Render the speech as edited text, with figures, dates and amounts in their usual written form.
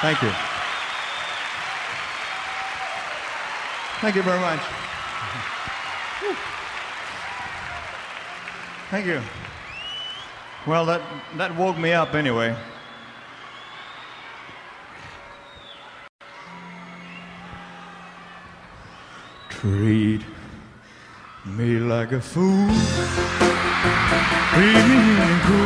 Thank you. Thank you very much. Thank you. Well, that woke me up anyway. Treat me like a fool. Treat me cool.